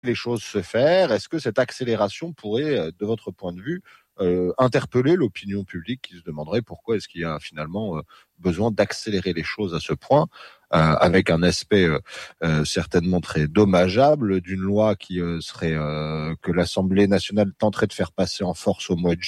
les choses se faire? Est-ce que cette accélération pourrait, de votre point de vue, interpeller l'opinion publique qui se demanderait pourquoi est-ce qu'il y a finalement besoin d'accélérer les choses à ce point, avec un aspect certainement très dommageable d'une loi qui serait que l'Assemblée nationale tenterait de faire passer en force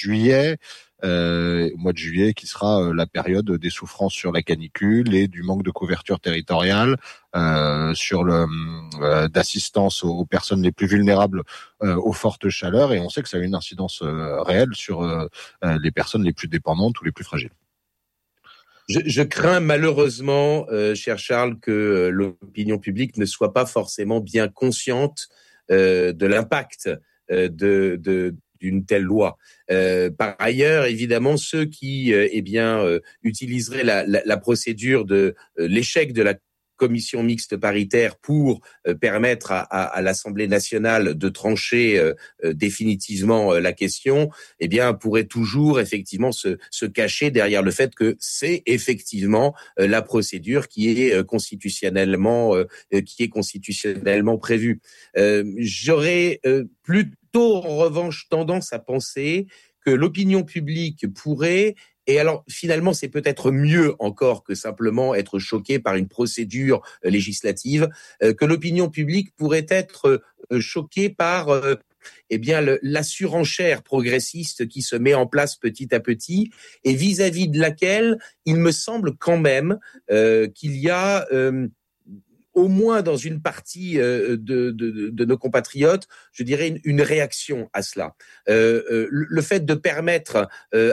au mois de juillet qui sera la période des souffrances sur la canicule et du manque de couverture territoriale, sur le d'assistance aux personnes les plus vulnérables aux fortes chaleurs, et on sait que ça a une incidence réelle sur les personnes les plus dépendantes ou les plus fragiles. Je crains malheureusement, cher Charles, que l'opinion publique ne soit pas forcément bien consciente de l'impact d'une telle loi. Par ailleurs, évidemment, ceux qui utiliseraient la procédure de l'échec de la commission mixte paritaire pour permettre à l'Assemblée nationale de trancher définitivement la question, eh bien, pourrait toujours effectivement se cacher derrière le fait que c'est effectivement la procédure qui est constitutionnellement prévue. J'aurais plutôt en revanche tendance à penser que l'opinion publique pourrait, et alors finalement c'est peut-être mieux encore que simplement être choqué par une procédure législative, que l'opinion publique pourrait être choquée par la surenchère progressiste qui se met en place petit à petit, et vis-à-vis de laquelle il me semble quand même qu'il y a au moins dans une partie de nos compatriotes, je dirais une réaction à cela. Le fait de permettre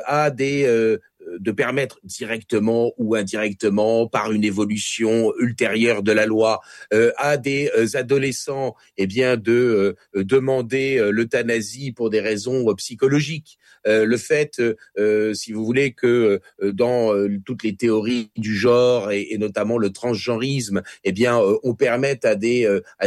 de permettre directement ou indirectement par une évolution ultérieure de la loi à des adolescents de demander l'euthanasie pour des raisons psychologiques. Le fait, si vous voulez, que dans toutes les théories du genre et notamment le transgenrisme, on permette à des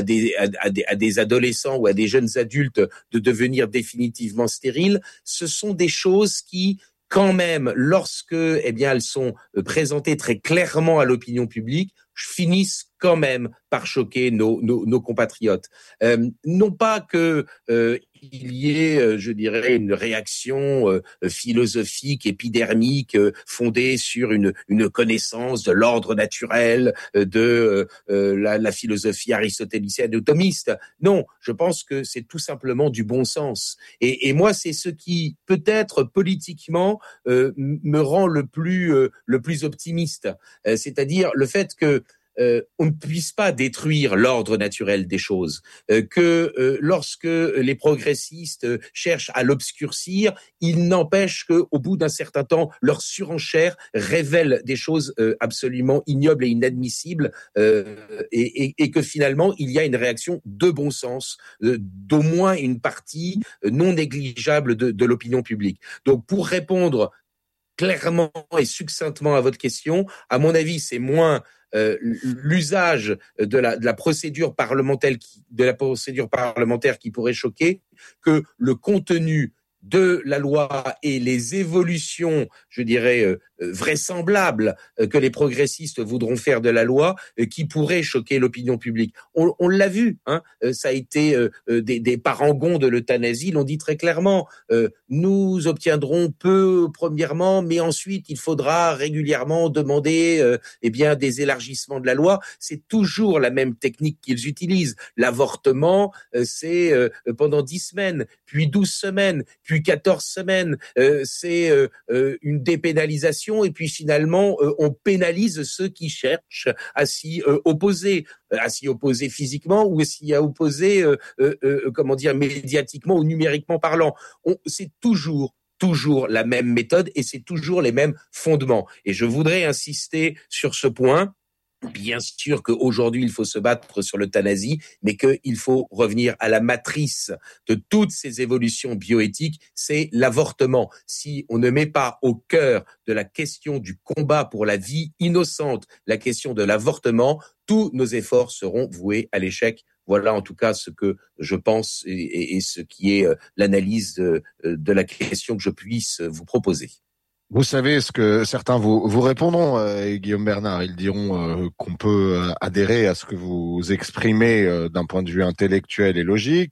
adolescents ou à des jeunes adultes de devenir définitivement stériles, ce sont des choses qui, quand même, lorsque elles sont présentées très clairement à l'opinion publique, finissent quand même par choquer nos compatriotes. Non pas que il y ait, je dirais, une réaction philosophique, épidermique, fondée sur une connaissance de l'ordre naturel, de la philosophie aristotélicienne ou thomiste. Non, je pense que c'est tout simplement du bon sens. Et moi, c'est ce qui, peut-être politiquement, me rend le plus optimiste. C'est-à-dire le fait que on ne puisse pas détruire l'ordre naturel des choses, que lorsque les progressistes cherchent à l'obscurcir, il n'empêche qu'au bout d'un certain temps, leur surenchère révèle des choses absolument ignobles et inadmissibles, et que finalement, il y a une réaction de bon sens d'au moins une partie non négligeable de l'opinion publique. Donc, pour répondre clairement et succinctement à votre question, à mon avis, c'est moins l'usage de la procédure parlementaire qui pourrait choquer que le contenu de la loi et les évolutions, je dirais, vraisemblables que les progressistes voudront faire de la loi, qui pourraient choquer l'opinion publique. On l'a vu, ça a été des parangons de l'euthanasie l'ont dit très clairement. Nous obtiendrons peu premièrement, mais ensuite il faudra régulièrement demander des élargissements de la loi. C'est toujours la même technique qu'ils utilisent. L'avortement, c'est pendant 10 semaines, puis 12 semaines, puis 14 semaines, c'est une dépénalisation, et puis finalement on pénalise ceux qui cherchent à s'y opposer physiquement ou à s'y opposer médiatiquement ou numériquement parlant. C'est toujours la même méthode et c'est toujours les mêmes fondements. Et je voudrais insister sur ce point. Bien sûr qu'aujourd'hui, il faut se battre sur l'euthanasie, mais qu'il faut revenir à la matrice de toutes ces évolutions bioéthiques, c'est l'avortement. Si on ne met pas au cœur de la question du combat pour la vie innocente, la question de l'avortement, tous nos efforts seront voués à l'échec. Voilà en tout cas ce que je pense et ce qui est l'analyse de la question que je puisse vous proposer. Vous savez ce que certains vous répondront, Guillaume Bernard. Ils diront qu'on peut adhérer à ce que vous exprimez d'un point de vue intellectuel et logique,